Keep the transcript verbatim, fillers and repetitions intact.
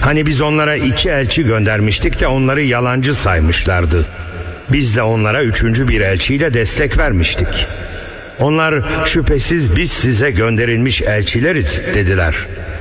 Hani biz onlara iki elçi göndermiştik de onları yalancı saymışlardı. Biz de onlara üçüncü bir elçiyle destek vermiştik. Onlar şüphesiz biz size gönderilmiş elçileriz dediler.